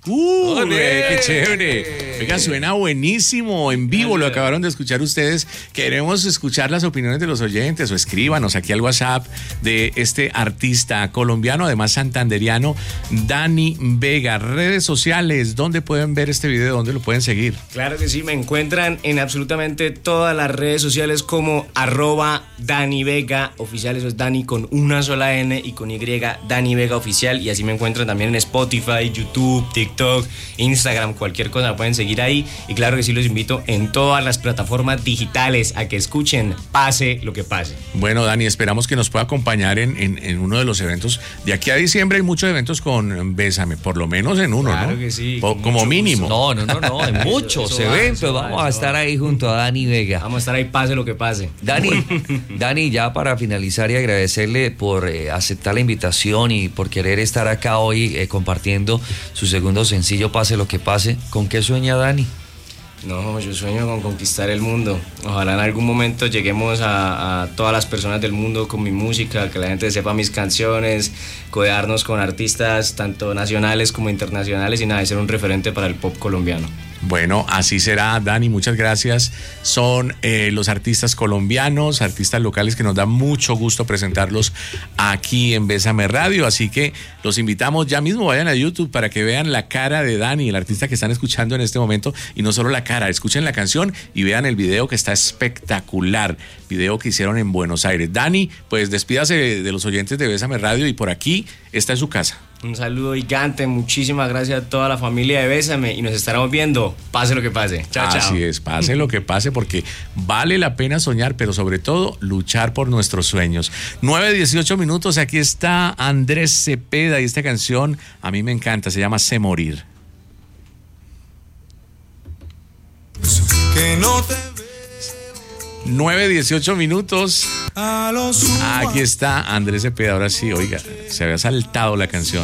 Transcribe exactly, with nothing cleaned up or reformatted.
Uh, ¡Olé! ¡Qué chévere! Oiga, suena buenísimo. En vivo lo acabaron de escuchar ustedes. Queremos escuchar las opiniones de los oyentes o escríbanos aquí al WhatsApp de este artista colombiano, además santanderiano, Dani Vega. Redes sociales, ¿dónde pueden ver este video? ¿Dónde lo pueden seguir? Claro que sí, me encuentran en absolutamente todas las redes sociales como arroba Dani Vega Oficial. Eso es Dani con una sola N y con Y, Dani Vega Oficial. Y así me encuentran también en Spotify, YouTube, TikTok, TikTok, Instagram, cualquier cosa pueden seguir ahí. Y claro que sí, los invito en todas las plataformas digitales a que escuchen Pase lo que pase. Bueno, Dani, esperamos que nos pueda acompañar en, en, en uno de los eventos. De aquí a diciembre hay muchos eventos con Bésame, por lo menos en uno, claro ¿no? Que sí, po, como mínimo. Gusto. No, no, no, no, en muchos eso, eso eventos. Va, vamos va, a estar va. ahí junto a Dani Vega. Vamos a estar ahí, pase lo que pase. Dani, Dani, ya para finalizar y agradecerle por eh, aceptar la invitación y por querer estar acá hoy eh, compartiendo su segundo sencillo, Pase lo que pase. ¿Con qué sueña Dani? No, yo sueño con conquistar el mundo. Ojalá en algún momento lleguemos a, a todas las personas del mundo con mi música, que la gente sepa mis canciones, codearnos con artistas tanto nacionales como internacionales y nada, ser un referente para el pop colombiano. Bueno, así será, Dani, muchas gracias. Son eh, los artistas colombianos, artistas locales que nos da mucho gusto presentarlos aquí en Bésame Radio, así que los invitamos ya mismo, vayan a YouTube para que vean la cara de Dani, el artista que están escuchando en este momento, y no solo la cara, escuchen la canción y vean el video que está espectacular, video que hicieron en Buenos Aires. Dani, pues despídase de los oyentes de Bésame Radio y por aquí está en su casa. Un saludo gigante, muchísimas gracias a toda la familia de Bésame y nos estaremos viendo, pase lo que pase. Chao, Así chao. Así es, pase lo que pase porque vale la pena soñar, pero sobre todo luchar por nuestros sueños. nueve dieciocho minutos, aquí está Andrés Cepeda y esta canción a mí me encanta, se llama Sé Morir. Que no te nueve dieciocho minutos. Aquí está Andrés Cepeda, ahora sí, oiga, se había saltado la canción.